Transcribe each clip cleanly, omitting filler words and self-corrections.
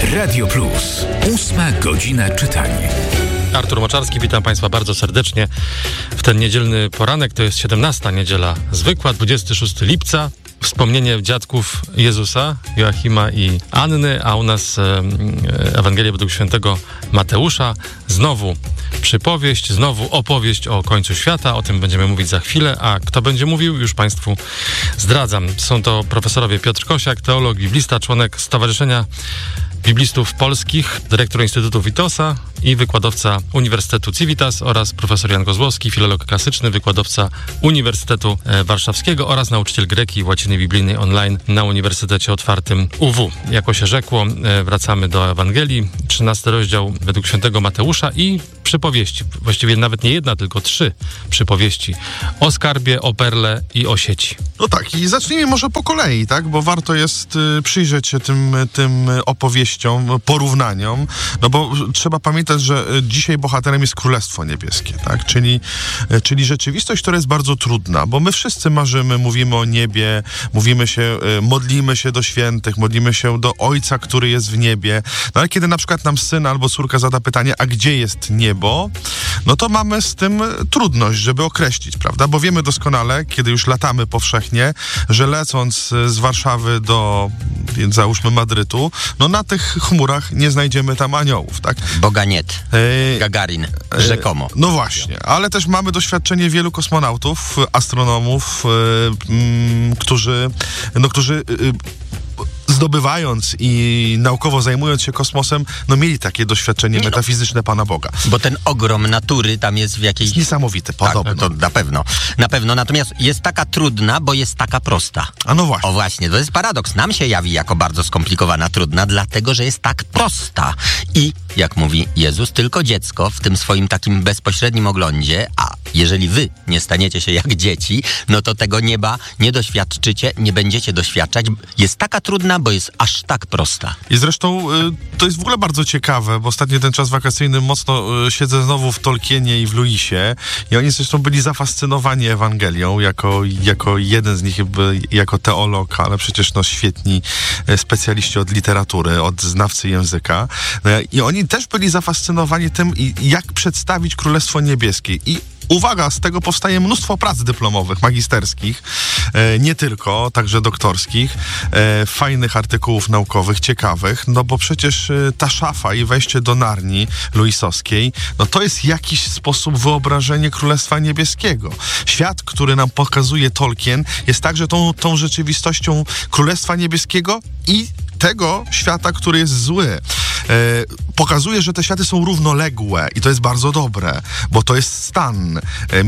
Radio Plus. 8 godzina czytania. Artur Moczarski, witam Państwa bardzo serdecznie w ten niedzielny poranek. To jest 17. niedziela zwykła, 26 lipca. Wspomnienie dziadków Jezusa, Joachima i Anny, a u nas Ewangelia według świętego Mateusza. Znowu przypowieść, znowu opowieść o końcu świata. O tym będziemy mówić za chwilę, a kto będzie mówił, już Państwu zdradzam. Są to profesorowie Piotr Kosiak, teolog, biblista, członek Stowarzyszenia Biblistów Polskich, dyrektor Instytutu Witosa i wykładowca Uniwersytetu Civitas oraz profesor Jan Kozłowski, filolog klasyczny, wykładowca Uniwersytetu Warszawskiego oraz nauczyciel greki i łaciny biblijnej online na Uniwersytecie Otwartym UW. Jako się rzekło, wracamy do Ewangelii, 13 rozdział według świętego Mateusza i przypowieści, właściwie nawet nie jedna, tylko 3 przypowieści o skarbie, o perle i o sieci. No tak, i zacznijmy może po kolei, tak? Bo warto jest przyjrzeć się tym opowieściom, porównaniom, no bo trzeba pamiętać, że dzisiaj bohaterem jest Królestwo Niebieskie, tak? Czyli rzeczywistość, która jest bardzo trudna, bo my wszyscy marzymy, mówimy o niebie, modlimy się do świętych, modlimy się do Ojca, który jest w niebie, no ale kiedy na przykład nam syn albo córka zada pytanie, a gdzie jest niebo, no to mamy z tym trudność, żeby określić, prawda? Bo wiemy doskonale, kiedy już latamy powszechnie, że lecąc z Warszawy do, więc załóżmy Madrytu, no na tych chmurach nie znajdziemy tam aniołów, tak? Boganiet, Gagarin, rzekomo. No właśnie, ale też mamy doświadczenie wielu kosmonautów, astronomów, którzy zdobywając i naukowo zajmując się kosmosem, no mieli takie doświadczenie metafizyczne Pana Boga. Bo ten ogrom natury tam jest w jakiejś... Niesamowity, podobno. Tak, to na pewno. Natomiast jest taka trudna, bo jest taka prosta. A no właśnie. O właśnie, to jest paradoks. Nam się jawi jako bardzo skomplikowana, trudna, dlatego, że jest tak prosta. I, jak mówi Jezus, tylko dziecko w tym swoim takim bezpośrednim oglądzie, a jeżeli wy nie staniecie się jak dzieci, no to tego nieba nie doświadczycie, nie będziecie doświadczać. Jest taka trudna, bo jest aż tak prosta. I zresztą to jest w ogóle bardzo ciekawe, bo ostatnio ten czas wakacyjny mocno siedzę znowu w Tolkienie i w Lewisie i oni zresztą byli zafascynowani Ewangelią, jako jeden z nich jako teolog, ale przecież świetni specjaliści od literatury, od znawcy języka. I oni też byli zafascynowani tym, jak przedstawić Królestwo Niebieskie. I uwaga, z tego powstaje mnóstwo prac dyplomowych, magisterskich, nie tylko, także doktorskich, fajnych artykułów naukowych, ciekawych, no bo przecież ta szafa i wejście do Narni Lewisowskiej, no to jest jakiś sposób wyobrażenie Królestwa Niebieskiego. Świat, który nam pokazuje Tolkien, jest także tą rzeczywistością Królestwa Niebieskiego i tego świata, który jest zły. Pokazuje, że te światy są równoległe i to jest bardzo dobre, bo to jest stan.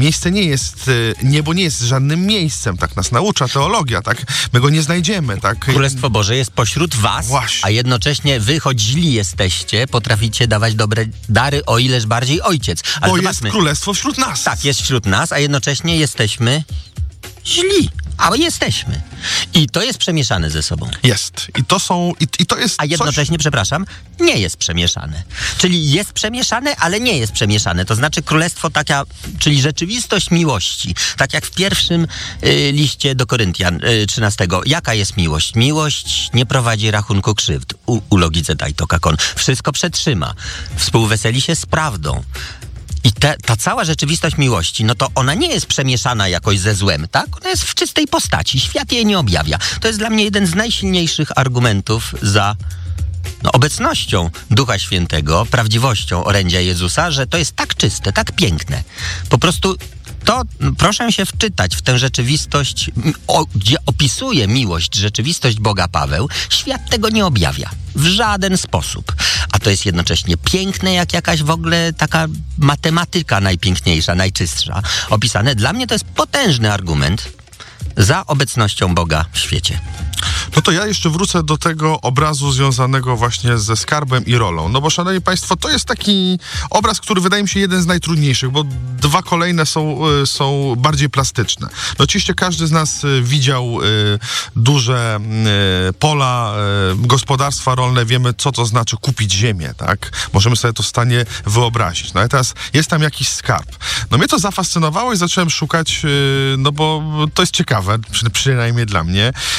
Niebo nie jest żadnym miejscem, tak nas naucza teologia, tak? My go nie znajdziemy, tak? Królestwo Boże jest pośród was, właśnie. A jednocześnie wy, choć źli jesteście, potraficie dawać dobre dary, o ileż bardziej Ojciec. Ale bo zobaczmy, jest Królestwo wśród nas. Tak, jest wśród nas, a jednocześnie jesteśmy źli. Ale jesteśmy. I to jest przemieszane ze sobą. Jest. I to jest a jednocześnie, przepraszam, nie jest przemieszane. Czyli jest przemieszane, ale nie jest przemieszane. To znaczy królestwo czyli rzeczywistość miłości. Tak jak w pierwszym liście do Koryntian 13. Jaka jest miłość? Miłość nie prowadzi rachunku krzywd. U logice daj to kakon. Wszystko przetrzyma. Współweseli się z prawdą. I ta cała rzeczywistość miłości, no to ona nie jest przemieszana jakoś ze złem, tak? Ona jest w czystej postaci. Świat jej nie objawia. To jest dla mnie jeden z najsilniejszych argumentów za obecnością Ducha Świętego, prawdziwością orędzia Jezusa, że to jest tak czyste, tak piękne. Po prostu to proszę się wczytać w tę rzeczywistość, gdzie opisuje miłość, rzeczywistość Boga Paweł. Świat tego nie objawia. W żaden sposób. A to jest jednocześnie piękne, jak jakaś w ogóle taka matematyka najpiękniejsza, najczystsza. Opisane. Dla mnie to jest potężny argument za obecnością Boga w świecie. No to ja jeszcze wrócę do tego obrazu związanego właśnie ze skarbem i rolą. No bo, szanowni państwo, to jest taki obraz, który wydaje mi się jeden z najtrudniejszych, bo 2 kolejne są bardziej plastyczne. No oczywiście każdy z nas widział duże pola, gospodarstwa rolne, wiemy, co to znaczy kupić ziemię, tak? Możemy sobie to w stanie wyobrazić. No i teraz jest tam jakiś skarb. No mnie to zafascynowało i zacząłem szukać, no bo to jest ciekawe, przynajmniej dla mnie. No i znalazłem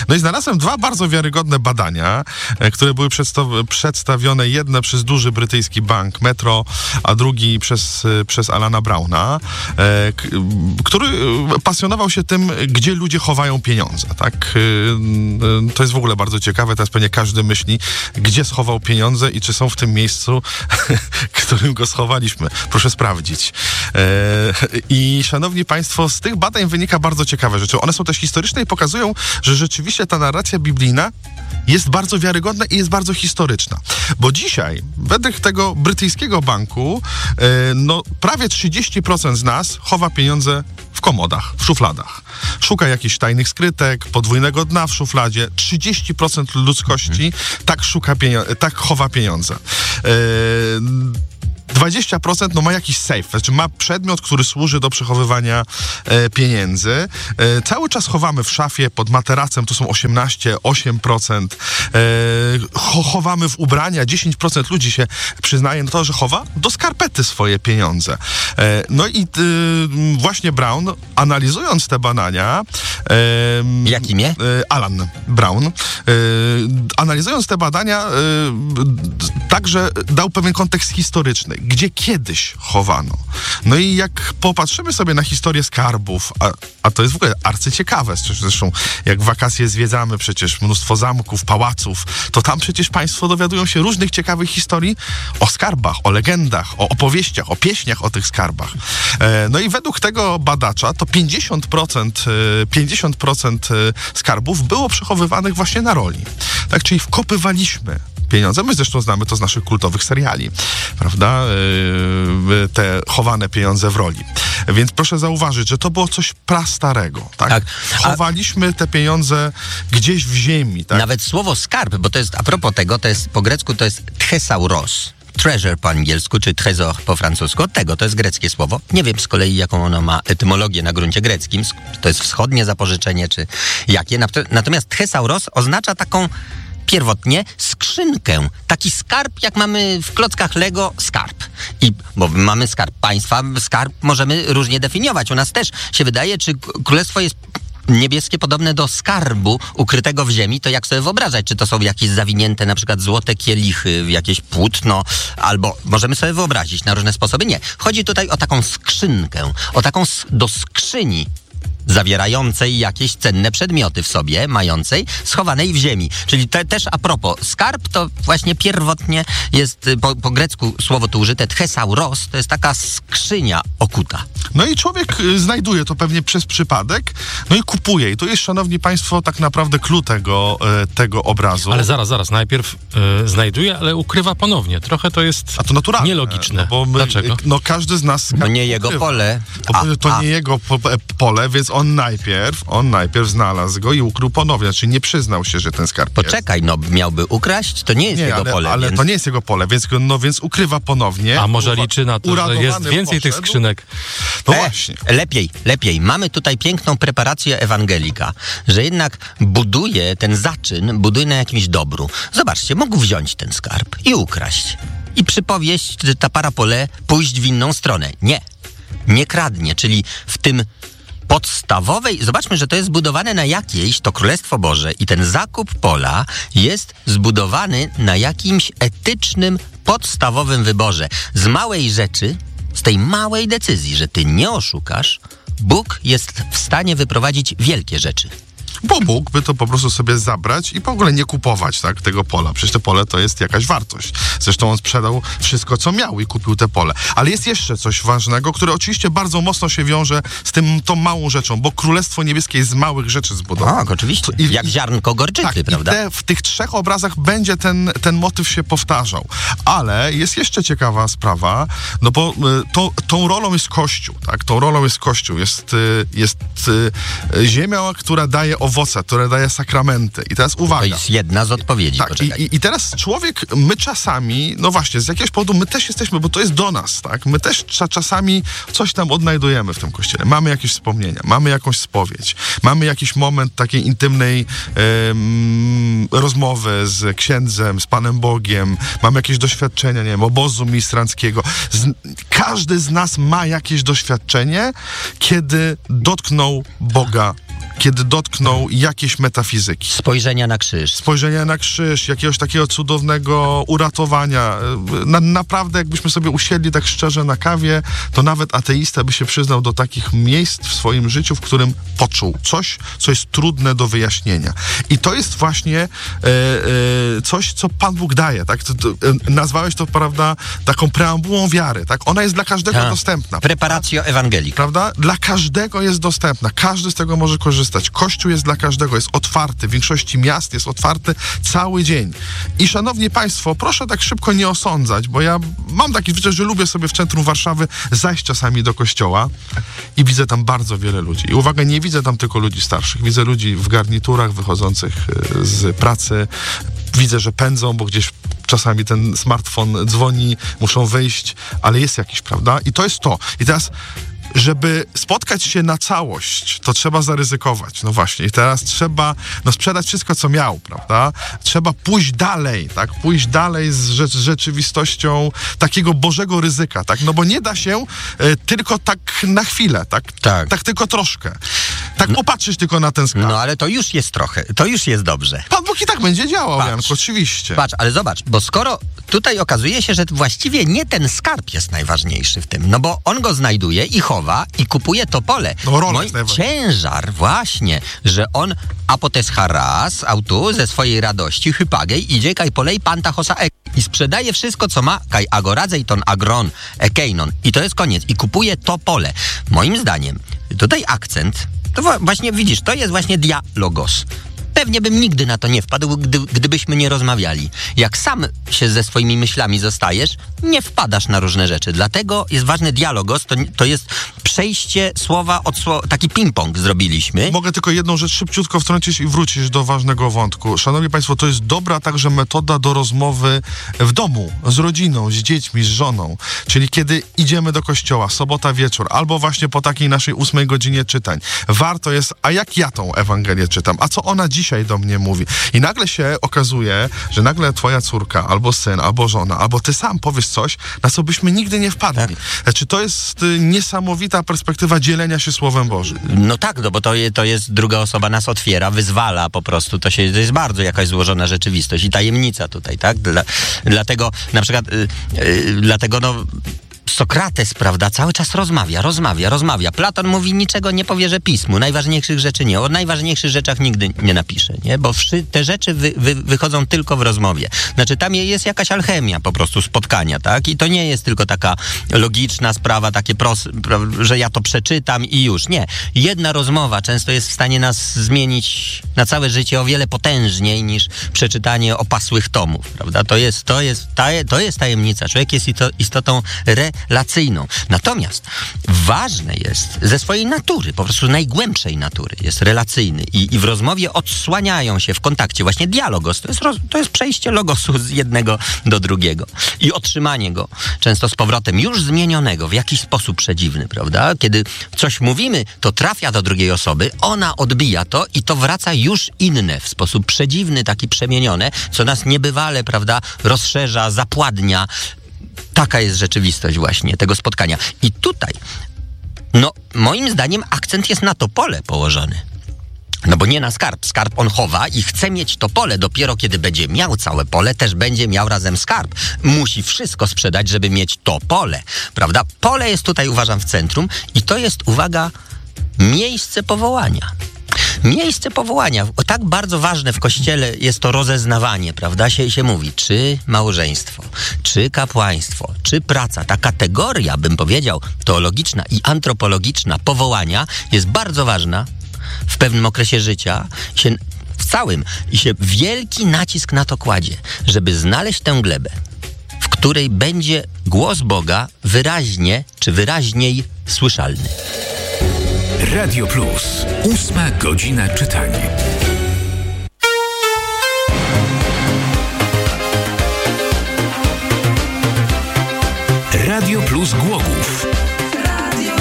Tymczasem dwa bardzo wiarygodne badania, które były przedstawione, jedne przez duży brytyjski bank Metro, a drugi przez Alana Browna, który pasjonował się tym, gdzie ludzie chowają pieniądze, tak? To jest w ogóle bardzo ciekawe, teraz pewnie każdy myśli, gdzie schował pieniądze i czy są w tym miejscu, którym go schowaliśmy. Proszę sprawdzić. I szanowni państwo, z tych badań wynika bardzo ciekawe rzeczy. One są też historyczne i pokazują, że rzeczywiście ta narracja biblijna jest bardzo wiarygodna i jest bardzo historyczna. Bo dzisiaj, według tego brytyjskiego banku, prawie 30% z nas chowa pieniądze w komodach, w szufladach. Szuka jakichś tajnych skrytek, podwójnego dna w szufladzie. 30% ludzkości tak chowa pieniądze. 20% ma jakiś safe, znaczy ma przedmiot, który służy do przechowywania pieniędzy. Cały czas chowamy w szafie, pod materacem, to są 8%. Chowamy w ubrania, 10% ludzi się przyznaje na to, że chowa do skarpety swoje pieniądze. Właśnie Brown, analizując te badania... Jak imię? Alan Brown. Analizując te badania, także dał pewien kontekst historyczny, gdzie kiedyś chowano. No i jak popatrzymy sobie na historię skarbów, a to jest w ogóle arcyciekawe, zresztą jak w wakacje zwiedzamy przecież mnóstwo zamków, pałaców, to tam przecież państwo dowiadują się różnych ciekawych historii o skarbach, o legendach, o opowieściach, o pieśniach o tych skarbach. No i według tego badacza to 50% skarbów było przechowywanych właśnie na roli. Tak, czyli wkopywaliśmy pieniądze. My zresztą znamy to z naszych kultowych seriali, prawda? Te chowane pieniądze w roli. Więc proszę zauważyć, że to było coś prastarego, tak? Chowaliśmy te pieniądze gdzieś w ziemi, tak? Nawet słowo skarb, bo to jest, a propos tego, to jest po grecku to jest thesauros. Treasure po angielsku, czy trésor po francusku. Od tego, to jest greckie słowo. Nie wiem z kolei, jaką ono ma etymologię na gruncie greckim. To jest wschodnie zapożyczenie, czy jakie. Natomiast thesauros oznacza taką pierwotnie skrzynkę. Taki skarb, jak mamy w klockach Lego, skarb. Bo mamy skarb państwa, skarb możemy różnie definiować. U nas też się wydaje, czy królestwo jest niebieskie podobne do skarbu ukrytego w ziemi, to jak sobie wyobrażać, czy to są jakieś zawinięte na przykład złote kielichy, jakieś płótno, albo możemy sobie wyobrazić na różne sposoby. Nie. Chodzi tutaj o taką skrzynkę, o taką do skrzyni zawierającej jakieś cenne przedmioty w sobie, mającej, schowanej w ziemi. Czyli też a propos, skarb to właśnie pierwotnie jest, po grecku słowo tu użyte, thesauros, to jest taka skrzynia okuta. No i człowiek znajduje to pewnie przez przypadek, no i kupuje. I to jest, szanowni państwo, tak naprawdę clue tego obrazu. Ale zaraz, najpierw znajduje, ale ukrywa ponownie. Trochę to jest nielogiczne. No bo dlaczego? No każdy z nas... No nie jego pole. To nie jego pole, więc on najpierw znalazł go i ukrył ponownie, znaczy nie przyznał się, że ten skarb Poczekaj, jest. Miałby ukraść, to nie jest jego pole. Ale więc... to nie jest jego pole, więc ukrywa ponownie. A może liczy na to, że jest więcej tych skrzynek? No właśnie. Lepiej. Mamy tutaj piękną preparację ewangelika, że jednak buduje ten zaczyn, buduje na jakimś dobru. Zobaczcie, mógł wziąć ten skarb i ukraść. I przypowieść, że ta parapole pójść w inną stronę. Nie kradnie, czyli w tym podstawowej, zobaczmy, że to jest zbudowane na jakiejś, to Królestwo Boże i ten zakup pola jest zbudowany na jakimś etycznym, podstawowym wyborze. Z małej rzeczy, z tej małej decyzji, że ty nie oszukasz, Bóg jest w stanie wyprowadzić wielkie rzeczy. Bo mógłby to po prostu sobie zabrać i w ogóle nie kupować tego pola. Przecież to pole to jest jakaś wartość. Zresztą on sprzedał wszystko, co miał i kupił te pole. Ale jest jeszcze coś ważnego, które oczywiście bardzo mocno się wiąże z tą małą rzeczą, bo Królestwo Niebieskie jest z małych rzeczy zbudowane. Tak, oczywiście. Jak ziarnko gorczycy, prawda? W tych trzech obrazach będzie ten motyw się powtarzał. Ale jest jeszcze ciekawa sprawa, no bo tą rolą jest Kościół, tak? Tą rolą jest Kościół. Jest ziemia, która daje owoce, które daje sakramenty. I teraz uwaga. To jest jedna z odpowiedzi. Tak, i teraz my czasami, no właśnie, z jakiegoś powodu my też jesteśmy, bo to jest do nas, tak? My też czasami coś tam odnajdujemy w tym kościele. Mamy jakieś wspomnienia, mamy jakąś spowiedź, mamy jakiś moment takiej intymnej rozmowy z księdzem, z Panem Bogiem, mamy jakieś doświadczenia, nie wiem, obozu ministranckiego. Każdy z nas ma jakieś doświadczenie, kiedy dotknął Boga kiedy dotknął jakiejś metafizyki. Spojrzenia na krzyż, jakiegoś takiego cudownego uratowania. Naprawdę, jakbyśmy sobie usiedli tak szczerze na kawie, to nawet ateista by się przyznał do takich miejsc w swoim życiu, w którym poczuł coś, co jest trudne do wyjaśnienia. I to jest właśnie coś, co Pan Bóg daje, tak? Nazwałeś to, prawda, taką preambułą wiary, tak? Ona jest dla każdego dostępna. Preparatio Evangelii. Prawda? Dla każdego jest dostępna. Każdy z tego może korzystać. Kościół jest dla każdego, jest otwarty. W większości miast jest otwarty cały dzień. I szanowni państwo, proszę tak szybko nie osądzać, bo ja mam taki zwyczaj, że lubię sobie w centrum Warszawy zajść czasami do kościoła i widzę tam bardzo wiele ludzi. I uwaga, nie widzę tam tylko ludzi starszych. Widzę ludzi w garniturach wychodzących z pracy. Widzę, że pędzą, bo gdzieś czasami ten smartfon dzwoni, muszą wyjść, ale jest jakiś, prawda? I to jest to. I teraz, żeby spotkać się na całość, to trzeba zaryzykować. No właśnie. I teraz trzeba sprzedać wszystko, co miał, prawda? Trzeba pójść dalej, tak? Pójść dalej z rzeczywistością takiego Bożego ryzyka, tak? No bo nie da się tylko tak na chwilę, tak? Tak tylko troszkę. Tak popatrzeć tylko na ten skarb. No ale to już jest trochę, to już jest dobrze. Pan Bóg i tak będzie działał, Janku, oczywiście. Patrz, ale zobacz, bo skoro tutaj okazuje się, że właściwie nie ten skarb jest najważniejszy w tym, no bo on go znajduje i chowa i kupuje to pole. No, ciężar właśnie, że on apotes haras autu ze swojej radości hypagej idzie kaj polej panta hosa i sprzedaje wszystko, co ma kaj agoradzej ton agron ekeinon i to jest koniec i kupuje to pole. Moim zdaniem tutaj akcent to właśnie widzisz, to jest właśnie dialogos. Pewnie bym nigdy na to nie wpadł, gdybyśmy nie rozmawiali. Jak sam się ze swoimi myślami zostajesz, nie wpadasz na różne rzeczy. Dlatego jest ważny dialogos, to jest przejście słowa od słowa, taki ping-pong zrobiliśmy. Mogę tylko jedną rzecz szybciutko wtrącić i wrócić do ważnego wątku. Szanowni Państwo, to jest dobra także metoda do rozmowy w domu, z rodziną, z dziećmi, z żoną. Czyli kiedy idziemy do kościoła, sobota wieczór, albo właśnie po takiej naszej 8 godzinie czytań. Warto jest, a jak ja tą Ewangelię czytam? A co ona dzisiaj do mnie mówi? I nagle się okazuje, że nagle twoja córka, albo syn, albo żona, albo ty sam powiesz coś, na co byśmy nigdy nie wpadli. Tak. Znaczy, to jest niesamowita perspektywa dzielenia się Słowem Bożym. No tak, no bo to jest druga osoba nas otwiera, wyzwala po prostu. To jest bardzo jakaś złożona rzeczywistość i tajemnica tutaj, tak? Dlatego na przykład, Sokrates, prawda, cały czas rozmawia. Platon mówi, niczego nie powierzę pismu, najważniejszych rzeczy nie. O najważniejszych rzeczach nigdy nie napisze, nie? Bo te rzeczy wychodzą tylko w rozmowie. Znaczy, tam jest jakaś alchemia po prostu spotkania, tak? I to nie jest tylko taka logiczna sprawa, takie że ja to przeczytam i już. Nie. Jedna rozmowa często jest w stanie nas zmienić na całe życie o wiele potężniej niż przeczytanie opasłych tomów, prawda? To jest tajemnica. Człowiek jest istotą relacyjną. Natomiast ważne jest ze swojej natury, po prostu najgłębszej natury, jest relacyjny i w rozmowie odsłaniają się w kontakcie. Właśnie dialogos, to jest przejście logosu z jednego do drugiego i otrzymanie go często z powrotem już zmienionego w jakiś sposób przedziwny, prawda? Kiedy coś mówimy, to trafia do drugiej osoby, ona odbija to i to wraca już inne, w sposób przedziwny, taki przemienione, co nas niebywale, prawda, rozszerza, zapładnia. Taka jest rzeczywistość właśnie tego spotkania. I tutaj, moim zdaniem akcent jest na to pole położony. No bo nie na skarb. Skarb on chowa i chce mieć to pole. Dopiero kiedy będzie miał całe pole, też będzie miał razem skarb. Musi wszystko sprzedać, żeby mieć to pole. Prawda? Pole jest tutaj, uważam, w centrum i to jest, uwaga, miejsce powołania. Miejsce powołania. Tak bardzo ważne w Kościele jest to rozeznawanie, prawda? Się mówi, czy małżeństwo, czy kapłaństwo, czy praca. Ta kategoria, bym powiedział, teologiczna i antropologiczna powołania jest bardzo ważna w pewnym okresie życia, w całym. I się wielki nacisk na to kładzie, żeby znaleźć tę glebę, w której będzie głos Boga wyraźnie, czy wyraźniej słyszalny. Radio Plus. 8 godzina czytania. Radio Plus Głogów. Radio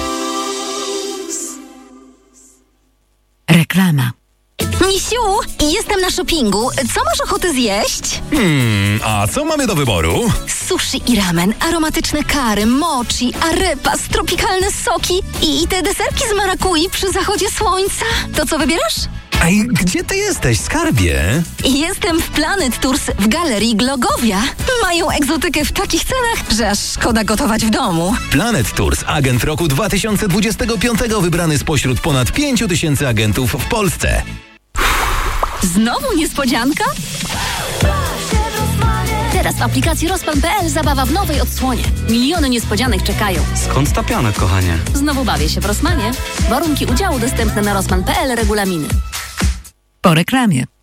Plus. Reklama. Misiu, Jestem na shoppingu. Co masz ochotę zjeść? A co mamy do wyboru? Sushi i ramen, aromatyczne kary, mochi, arepas, tropikalne soki i te deserki z marakui przy zachodzie słońca. To co wybierasz? Ej, gdzie ty jesteś, skarbie? Jestem w Planet Tours w Galerii Glogowia. Mają egzotykę w takich cenach, że aż szkoda gotować w domu. Planet Tours, agent roku 2025 wybrany spośród ponad 5000 agentów w Polsce. Znowu niespodzianka? Teraz w aplikacji Rosman.pl zabawa w nowej odsłonie. Miliony niespodzianek czekają. Skąd ta pianek, kochanie? Znowu bawię się w Rosmanie. Warunki udziału dostępne na Rosman.pl, regulaminy. Po reklamie.